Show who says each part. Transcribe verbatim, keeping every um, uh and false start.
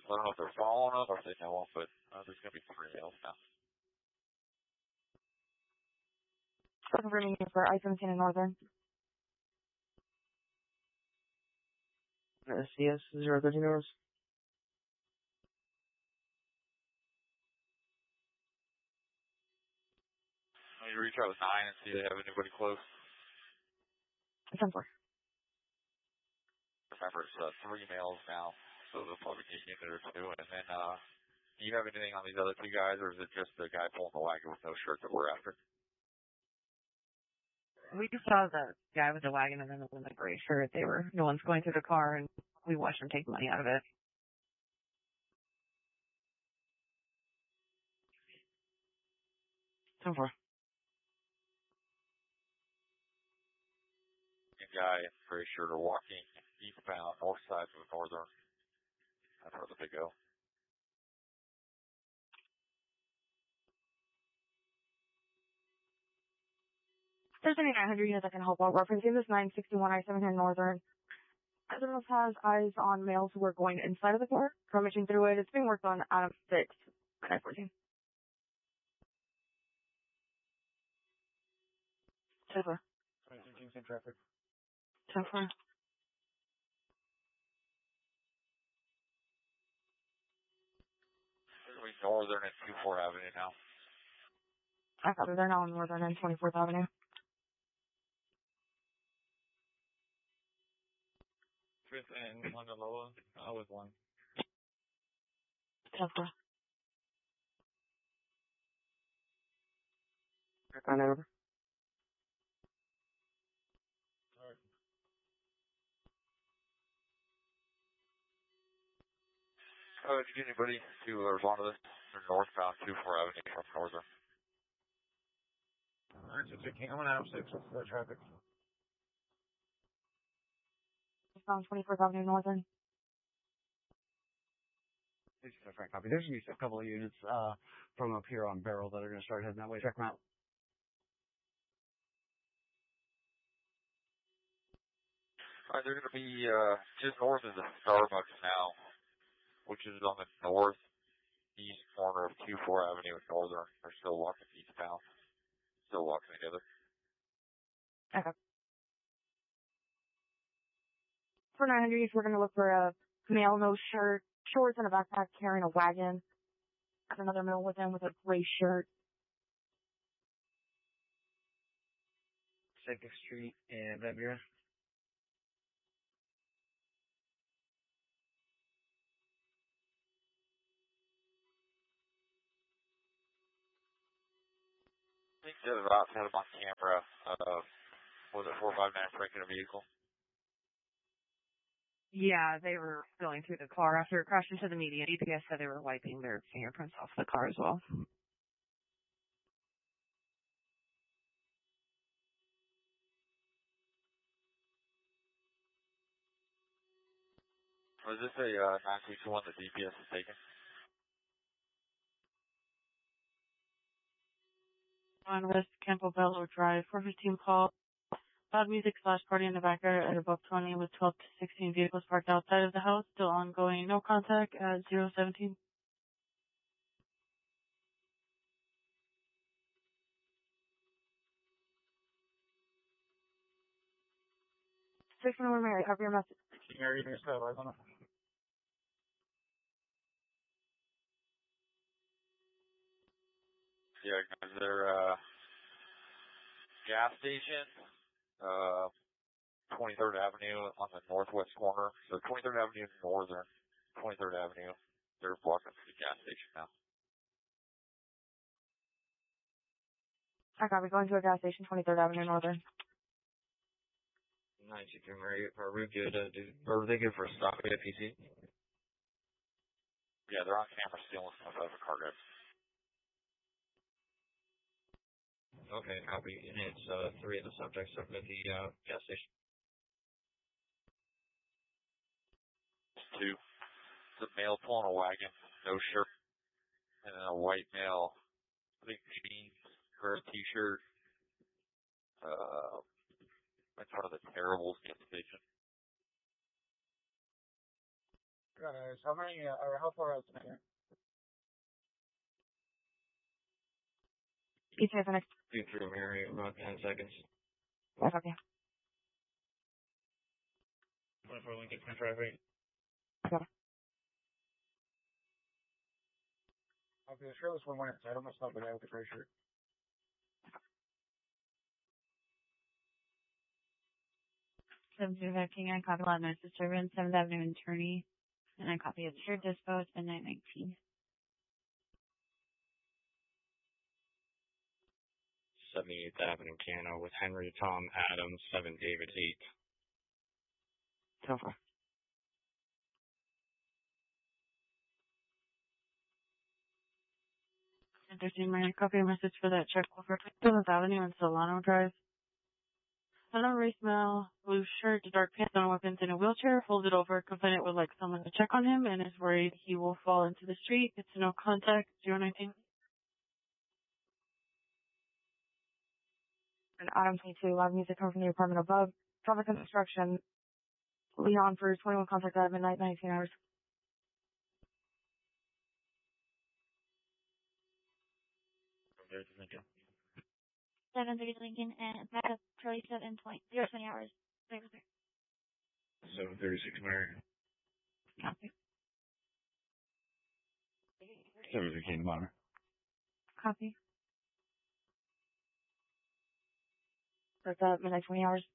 Speaker 1: I don't know if they're following them or if they know them, but uh, there's going to be three males now.
Speaker 2: Confirming you for I seventeen in Northern.
Speaker 3: S C S zero thirteen hours.
Speaker 1: You reach out with nine and see if they have anybody close.
Speaker 2: ten four.
Speaker 1: Remember, it's uh, three males now, so they'll probably need a unit or two. And then, uh, do you have anything on these other two guys, or is it just the guy pulling the wagon with no shirt that we're after?
Speaker 2: We just saw the guy with the wagon and then the one with the gray shirt. They were no one's going through the car, and we watched them take money out of it.
Speaker 3: ten four.
Speaker 1: Guy in gray shirt are walking eastbound, north side of Northern. That's where the big O.
Speaker 2: If there's any nine hundred units that can help out, referencing this nine sixty-one I seven here in Northern. Everyone else has eyes on males who are going inside of the car, rummaging through it. It's being worked on Adam six, nine fourteen. ten four.
Speaker 3: Same traffic.
Speaker 2: ten four.
Speaker 1: We Northern and two four Avenue now.
Speaker 2: I got it. They're now on Northern and twenty-fourth Avenue.
Speaker 4: Fifth and London Lola. I was one.
Speaker 2: ten four.
Speaker 3: On over.
Speaker 4: Alright.
Speaker 1: Uh, did you get anybody to respond to this? They're northbound two four Avenue from Northern.
Speaker 4: Alright, so taking, I'm on Adam six with the traffic.
Speaker 2: Found twenty-fourth Avenue Northern.
Speaker 3: This is a frank copy. There's a couple of units uh, from up here on Barrel that are going to start heading that way. Check them out.
Speaker 1: Alright, they're going to be uh, just north of the Starbucks now, which is on the northeast corner of two four Avenue and Northern. They're still walking eastbound. Still walking together.
Speaker 2: Okay. For nine hundred, we're going to look for a male, no shirt, shorts, and a backpack carrying a wagon. Got another male with him with a gray shirt.
Speaker 3: Second Street and Vedra.
Speaker 1: I think the Rots had him on camera. Uh, was it four five nine breaking a vehicle?
Speaker 2: Yeah, they were going through the car after it crashed into the median. E P S said they were wiping their fingerprints off the car as well.
Speaker 1: Was this a uh, nine two two one that D P S is taken?
Speaker 2: On West Campobello Drive, four fifteen call. Loud music slash party in the backyard at above twenty with twelve to sixteen vehicles parked outside of the house. Still ongoing. No contact at zero seventeen. six one one Mary, have your message.
Speaker 4: Mary, you can start right on it.
Speaker 1: Yeah, guys, they're uh, gas station, uh, twenty-third Avenue on the northwest corner. So twenty-third Avenue Northern, twenty-third Avenue. They're blocking the gas station now.
Speaker 2: I copy. Going to a gas station, twenty-third Avenue Northern.
Speaker 4: nine two two Mary, are we good? Uh, do, are they good for a stop at P C?
Speaker 1: Yeah, they're on camera stealing stuff out of a car guys.
Speaker 4: Okay, copy. And it's uh, three of the subjects up at the uh, gas station.
Speaker 1: Two. The male pulling a wagon, no shirt, and then a white male, I think jeans or a t-shirt, uh, in front of the Terribles gas station.
Speaker 3: got eyes. How many, uh, or how far out tonight?
Speaker 2: E T A for next.
Speaker 4: Be through Mary about ten seconds.
Speaker 2: Yeah, copy.
Speaker 4: twenty-four Lincoln traffic.
Speaker 2: Okay.
Speaker 3: Okay, the shirtless one went inside. I'm gonna stop the guy with the gray shirt.
Speaker 5: seven zero five King, I copy a lot of notice disturbance, seventh Avenue and Attorney, and I copy of shared dispo, it's been nine nineteen.
Speaker 4: seventy-eighth Avenue, Cano, with Henry Tom Adams, seven David eight.
Speaker 2: So far.
Speaker 5: thirteen minute copy a message for that check for seventh Avenue and Solano Drive. Another race male, blue shirt, dark pants, no weapons, in a wheelchair, folded over, confident would like someone to check on him and is worried he will fall into the street. It's no contact, zero nineteen.
Speaker 2: And Adam twenty-two, loud music coming from the apartment above. Traffic construction. Leon for twenty-one contact at midnight, nineteen hours.
Speaker 4: There's Lincoln.
Speaker 6: seven thirty Lincoln and back up Charlie seven twenty zero twenty hours.
Speaker 4: seven thirty-six Mary.
Speaker 5: Copy.
Speaker 3: seven fifteen Bonner.
Speaker 5: Copy.
Speaker 2: That's at midnight, twenty hours.